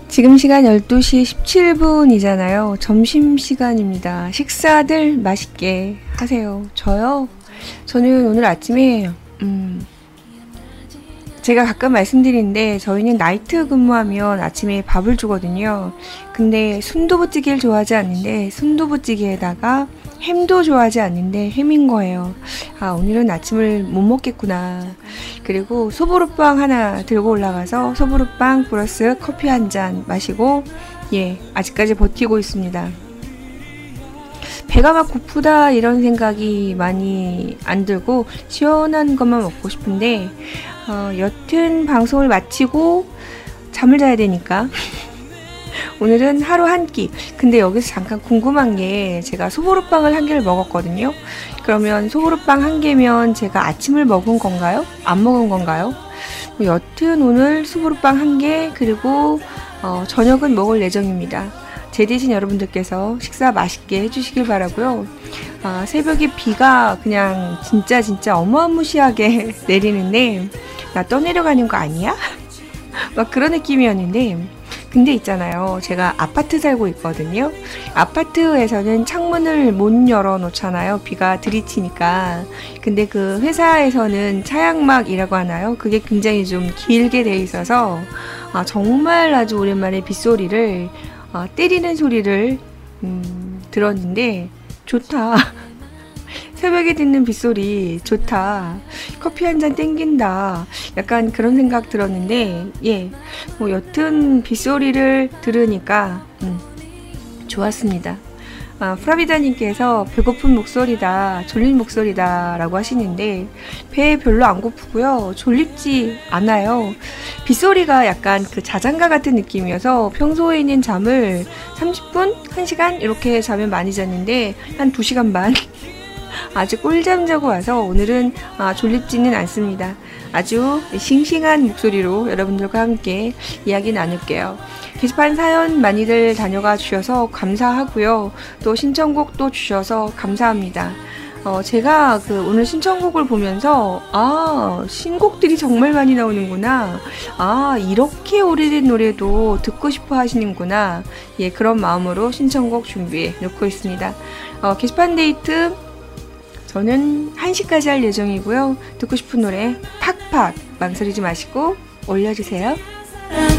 지금 시간 12시 17분이잖아요. 점심시간입니다. 식사들 맛있게 하세요. 저는 오늘 아침에 제가 가끔 말씀드리는데 저희는 나이트 근무하면 아침에 밥을 주거든요. 근데 순두부찌개를 좋아하지 않는데 순두부찌개에다가 햄도 좋아하지 않는데 햄인 거예요. 아, 오늘은 아침을 못 먹겠구나. 그리고 소보루빵 하나 들고 올라가서 소보루빵 플러스 커피 한 잔 마시고 아직까지 버티고 있습니다. 배가 막 고프다 이런 생각이 많이 안 들고 시원한 것만 먹고 싶은데 여튼 방송을 마치고 잠을 자야 되니까 오늘은 하루 한 끼. 근데 여기서 잠깐 궁금한 게 제가 소보루빵을 한 개를 먹었거든요. 그러면 소보루빵 한 개면 제가 아침을 먹은 건가요? 안 먹은 건가요? 여튼 오늘 소보루빵 한 개 그리고 저녁은 먹을 예정입니다. 제 대신 여러분들께서 식사 맛있게 해주시길 바라고요. 새벽에 비가 그냥 진짜 어마무시하게 내리는데 나 떠내려가는 거 아니야? 막 그런 느낌이었는데 근데 있잖아요. 제가 아파트 살고 있거든요. 아파트에서는 창문을 못 열어놓잖아요. 비가 들이치니까. 근데 그 회사에서는 차양막이라고 하나요? 그게 굉장히 좀 길게 돼 있어서 정말 아주 오랜만에 빗소리를 때리는 소리를 들었는데 좋다. 새벽에 듣는 빗소리 좋다. 커피 한 잔 땡긴다. 약간 그런 생각 들었는데 여튼 빗소리를 들으니까 좋았습니다. 프라비다님께서 배고픈 목소리다, 졸린 목소리다 라고 하시는데 배 별로 안 고프고요. 졸립지 않아요. 빗소리가 약간 그 자장가 같은 느낌이어서 평소에는 잠을 30분? 1시간? 이렇게 자면 많이 잤는데 한 2시간 반? 아주 꿀잠 자고 와서 오늘은 졸립지는 않습니다. 아주 싱싱한 목소리로 여러분들과 함께 이야기 나눌게요. 게시판 사연 많이들 다녀가 주셔서 감사하고요. 또 신청곡도 주셔서 감사합니다. 제가 오늘 신청곡을 보면서 신곡들이 정말 많이 나오는구나. 이렇게 오래된 노래도 듣고 싶어 하시는구나. 그런 마음으로 신청곡 준비해 놓고 있습니다. 게시판 데이트 저는 1시까지 할 예정이고요. 듣고 싶은 노래 팍팍 망설이지 마시고 올려주세요.